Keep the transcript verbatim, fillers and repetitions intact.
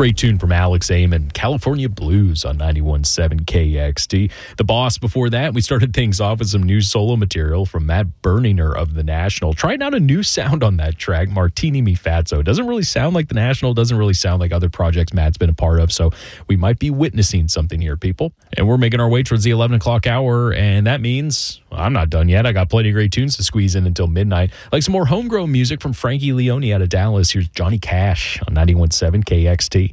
Great tune from Alex Amon, California Blues on ninety-one point seven K X T. The Boss before that. We started things off with some new solo material from Matt Berninger of The National. Trying out a new sound on that track, Martini Mi Fatso. Doesn't really sound like The National, doesn't really sound like other projects Matt's been a part of, so we might be witnessing something here, people. And we're making our way towards the eleven o'clock hour, and that means well, I'm not done yet. I got plenty of great tunes to squeeze in until midnight. Like some more homegrown music from Frankie Leone out of Dallas. Here's Johnny Cash on ninety-one point seven K X T.